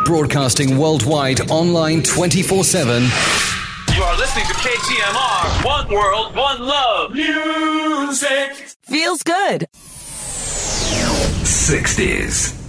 Broadcasting worldwide, online 24/7. You are listening to KTMR. One world, one love. Music feels good. 60s.